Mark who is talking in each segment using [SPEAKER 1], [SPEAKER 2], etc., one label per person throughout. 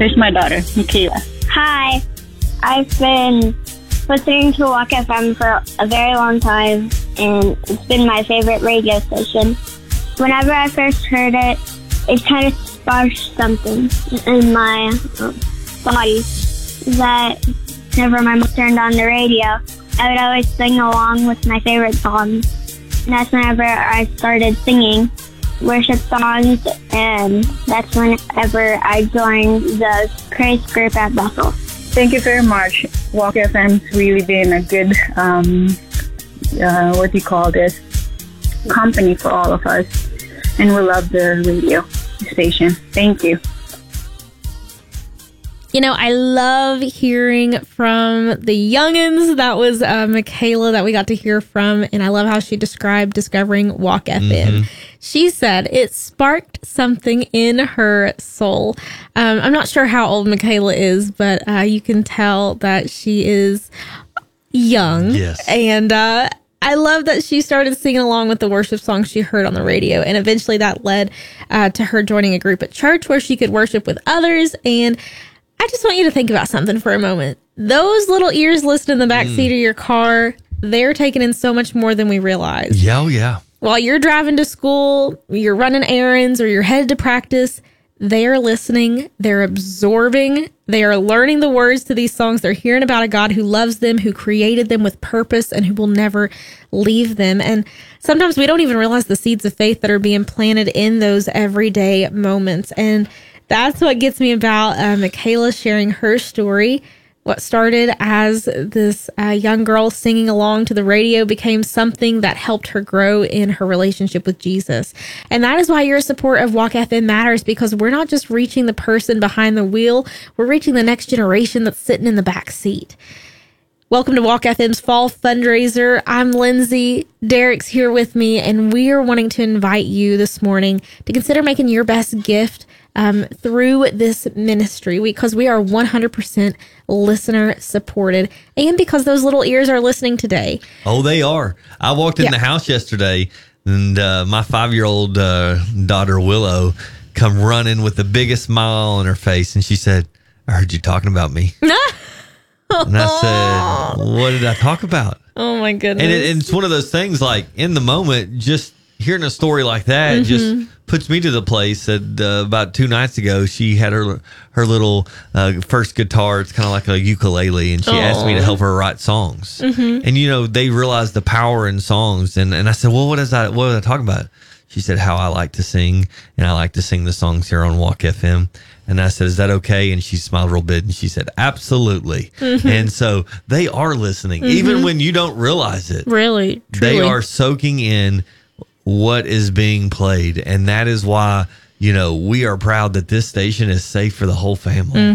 [SPEAKER 1] Here's my daughter, Michaela.
[SPEAKER 2] Hi. I've been listening to Walk FM for a very long time, and it's been my favorite radio station. Whenever I first heard it, it kind of sparked something in my body that whenever my mom turned on the radio, I would always sing along with my favorite songs. And that's whenever I started singing worship songs, and that's whenever I joined the praise group at Bethel.
[SPEAKER 1] Thank you very much. Walk FM's really been a good, company for all of us. And we love the radio station. Thank you.
[SPEAKER 3] You know, I love hearing from the youngins. That was Michaela that we got to hear from. And I love how she described discovering Walk FM. She said it sparked something in her soul. I'm not sure how old Michaela is, but you can tell that she is young.
[SPEAKER 4] Yes.
[SPEAKER 3] And I love that she started singing along with the worship songs she heard on the radio. And eventually that led to her joining a group at church where she could worship with others. And I just want you to think about something for a moment. Those little ears listening in the back seat of your car, they're taking in so much more than we realize.
[SPEAKER 4] Yeah, yeah.
[SPEAKER 3] While you're driving to school, you're running errands, or you're headed to practice, they are listening, they're absorbing, they are learning the words to these songs. They're hearing about a God who loves them, who created them with purpose, and who will never leave them. And sometimes we don't even realize the seeds of faith that are being planted in those everyday moments. And that's what gets me about Michaela sharing her story. What started as this young girl singing along to the radio became something that helped her grow in her relationship with Jesus. And that is why your support of Walk FM matters, because we're not just reaching the person behind the wheel, we're reaching the next generation that's sitting in the back seat. Welcome to Walk FM's Fall Fundraiser. I'm Lindsay. Derek's here with me, and we are wanting to invite you this morning to consider making your best gift through this ministry, because we are 100% listener supported, and because those little ears are listening today.
[SPEAKER 4] Oh, they are. I walked in the house yesterday, and my 5-year-old daughter Willow come running with the biggest smile on her face, and she said, "I heard you talking about me." And I said, "What did I talk about?"
[SPEAKER 3] Oh my goodness.
[SPEAKER 4] And it's one of those things, like, in the moment, just hearing a story like that just puts me to the place that about 2 nights ago, she had her little first guitar. It's kind of like a ukulele, and she asked me to help her write songs. And, you know, they realized the power in songs. And I said, "Well, what was I talking about?" She said, "How I like to sing, and I like to sing the songs here on Walk FM." And I said, "Is that okay?" And she smiled real big, and she said, "Absolutely." And so they are listening, even when you don't realize it.
[SPEAKER 3] Really, truly.
[SPEAKER 4] They are soaking in what is being played. And that is why, you know, we are proud that this station is safe for the whole family.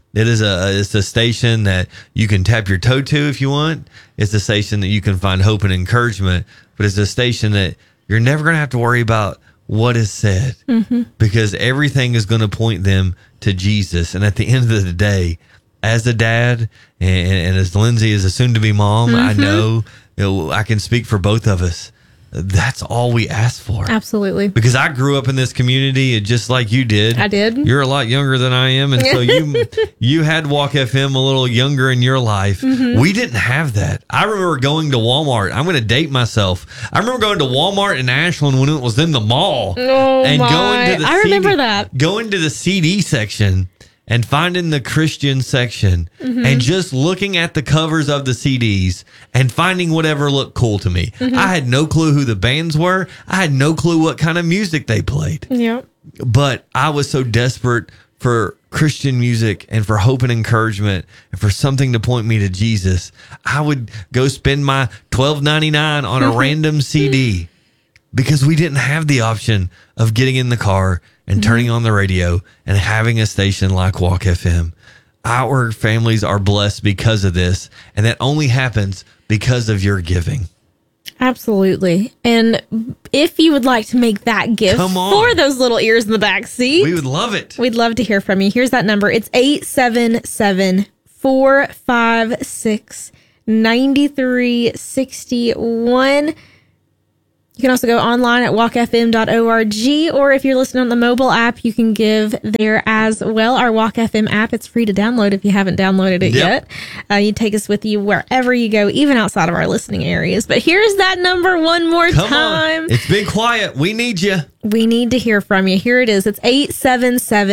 [SPEAKER 4] It's a station that you can tap your toe to if you want. It's a station that you can find hope and encouragement, but it's a station that you're never going to have to worry about what is said, because everything is going to point them to Jesus. And at the end of the day, as a dad and as Lindsay is a soon-to-be mom, I know, you know, I can speak for both of us. That's all we ask for.
[SPEAKER 3] Absolutely.
[SPEAKER 4] Because I grew up in this community just like you did.
[SPEAKER 3] I did.
[SPEAKER 4] You're a lot younger than I am. And so you had Walk FM a little younger in your life. We didn't have that. I remember going to Walmart. I'm going to date myself. I remember going to Walmart in Ashland when it was in the mall.
[SPEAKER 3] Oh,
[SPEAKER 4] and
[SPEAKER 3] my.
[SPEAKER 4] Going to the
[SPEAKER 3] I remember that.
[SPEAKER 4] Going to the CD section and finding the Christian section and just looking at the covers of the CDs and finding whatever looked cool to me. I had no clue who the bands were. I had no clue what kind of music they played.
[SPEAKER 3] Yep.
[SPEAKER 4] But I was so desperate for Christian music and for hope and encouragement and for something to point me to Jesus. I would go spend my $12.99 on a random CD, because we didn't have the option of getting in the car and turning on the radio and having a station like Walk FM. Our families are blessed because of this, and that only happens because of your giving.
[SPEAKER 3] Absolutely. And if you would like to make that gift for those little ears in the back seat,
[SPEAKER 4] we would love it.
[SPEAKER 3] We'd love to hear from you. Here's that number. It's 877-456-9361. 9361. You can also go online at walkfm.org, or if you're listening on the mobile app, you can give there as well. Our Walk FM app, it's free to download if you haven't downloaded it yet. You take us with you wherever you go, even outside of our listening areas. But here's that number one more time.
[SPEAKER 4] On. It's been quiet. We need you.
[SPEAKER 3] We need to hear from you. Here it is. It's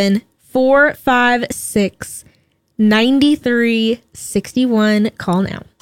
[SPEAKER 3] 877-456-9361. Call now.